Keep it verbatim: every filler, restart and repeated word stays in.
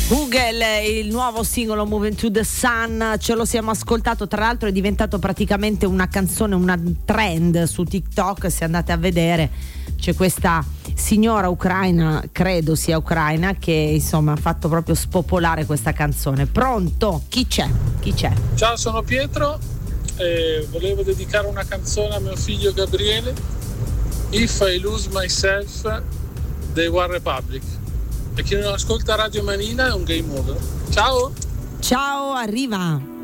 Google, il nuovo singolo Moving to the Sun, ce lo siamo ascoltato, tra l'altro è diventato praticamente una canzone, una trend su TikTok. Se andate a vedere c'è questa signora ucraina, credo sia ucraina, che insomma ha fatto proprio spopolare questa canzone. Pronto? Chi c'è? Chi c'è? Ciao, sono Pietro e volevo dedicare una canzone a mio figlio Gabriele, If I Lose Myself dei One Republic. E chi non ascolta Radio Manila è un game over. Ciao! Ciao, arriva!